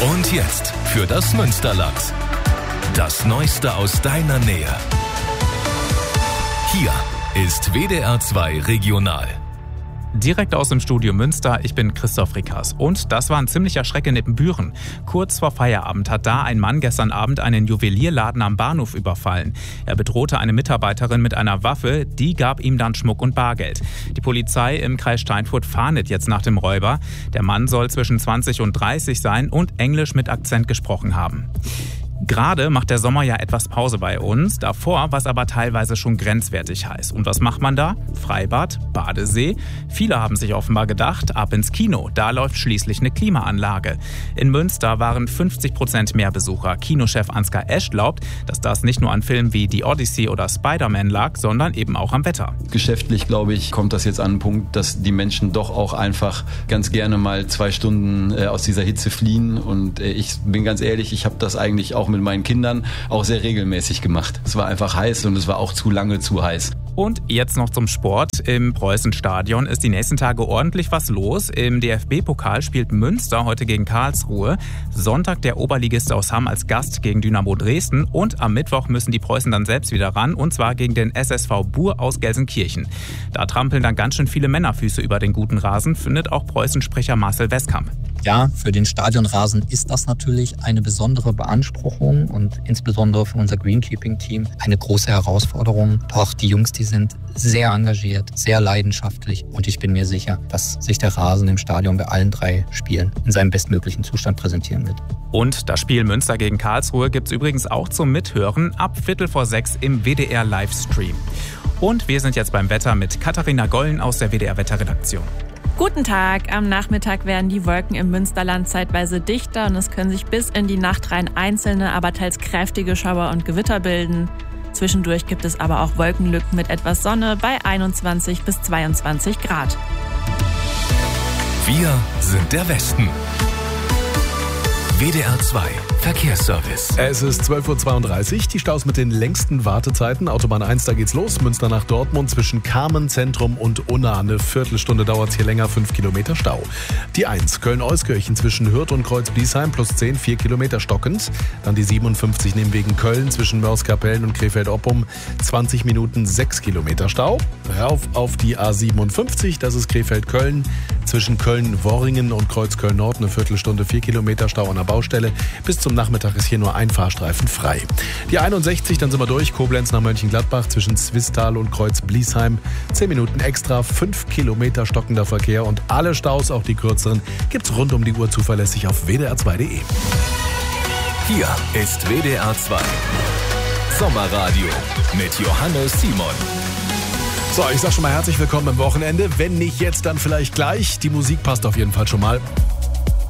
Und jetzt für das Münsterland. Das Neueste aus deiner Nähe. Hier ist WDR 2 Regional. Direkt aus dem Studio Münster, ich bin Christoph Rickers. Und das war ein ziemlicher Schreck in Nippenbüren. Kurz vor Feierabend hat da ein Mann gestern Abend einen Juwelierladen am Bahnhof überfallen. Er bedrohte eine Mitarbeiterin mit einer Waffe, die gab ihm dann Schmuck und Bargeld. Die Polizei im Kreis Steinfurt fahndet jetzt nach dem Räuber. Der Mann soll zwischen 20 und 30 sein und Englisch mit Akzent gesprochen haben. Gerade macht der Sommer ja etwas Pause bei uns. Davor war es aber teilweise schon grenzwertig heiß. Und was macht man da? Freibad, Badesee. Viele haben sich offenbar gedacht, ab ins Kino. Da läuft schließlich eine Klimaanlage. In Münster waren 50% mehr Besucher. Kinochef Ansgar Esch glaubt, dass das nicht nur an Filmen wie The Odyssey oder Spider-Man lag, sondern eben auch am Wetter. Geschäftlich, glaube ich, kommt das jetzt an den Punkt, dass die Menschen doch auch einfach ganz gerne mal 2 Stunden aus dieser Hitze fliehen. Und ich bin ganz ehrlich, ich habe das eigentlich auch mit meinen Kindern auch sehr regelmäßig gemacht. Es war einfach heiß und es war auch zu lange zu heiß. Und jetzt noch zum Sport. Im Preußenstadion ist die nächsten Tage ordentlich was los. Im DFB-Pokal spielt Münster heute gegen Karlsruhe. Sonntag der Oberligist aus Hamm als Gast gegen Dynamo Dresden. Und am Mittwoch müssen die Preußen dann selbst wieder ran. Und zwar gegen den SSV Buhr aus Gelsenkirchen. Da trampeln dann ganz schön viele Männerfüße über den guten Rasen, findet auch Preußensprecher Marcel Westkamp. Ja, für den Stadionrasen ist das natürlich eine besondere Beanspruchung und insbesondere für unser Greenkeeping-Team eine große Herausforderung. Doch die Jungs, die sind sehr engagiert, sehr leidenschaftlich und ich bin mir sicher, dass sich der Rasen im Stadion bei allen 3 Spielen in seinem bestmöglichen Zustand präsentieren wird. Und das Spiel Münster gegen Karlsruhe gibt's übrigens auch zum Mithören ab 5:45 im WDR Livestream. Und wir sind jetzt beim Wetter mit Katharina Gollen aus der WDR Wetterredaktion. Guten Tag. Am Nachmittag werden die Wolken im Münsterland zeitweise dichter und es können sich bis in die Nacht rein einzelne, aber teils kräftige Schauer und Gewitter bilden. Zwischendurch gibt es aber auch Wolkenlücken mit etwas Sonne bei 21 bis 22 Grad. Wir sind der Westen. WDR 2 Verkehrsservice. Es ist 12:32 Uhr, die Staus mit den längsten Wartezeiten. Autobahn 1, da geht's los. Münster nach Dortmund zwischen Carmen Zentrum und Unna. Eine Viertelstunde dauert's hier länger, 5 Kilometer Stau. Die 1, Köln-Euskirchen zwischen Hürth und Kreuz-Bliesheim plus 10, 4 Kilometer stockend. Dann die 57 Nehmwegen Köln zwischen Mörs-Kapellen und Krefeld-Oppum, 20 Minuten, 6 Kilometer Stau. Rauf auf die A57, das ist Krefeld-Köln. Zwischen Köln-Worringen und Kreuz-Köln-Nord eine Viertelstunde, 4 Kilometer Stau an der Baustelle. Bis zum Nachmittag ist hier nur ein Fahrstreifen frei. Die 61, dann sind wir durch. Koblenz nach Mönchengladbach zwischen Zwistal und Kreuz-Bliesheim. 10 Minuten extra, 5 Kilometer stockender Verkehr und alle Staus, auch die kürzeren, gibt's rund um die Uhr zuverlässig auf wdr2.de. Hier ist WDR 2 Sommerradio mit Johannes Simon. So, ich sag schon mal herzlich willkommen am Wochenende. Wenn nicht jetzt, dann vielleicht gleich. Die Musik passt auf jeden Fall schon mal.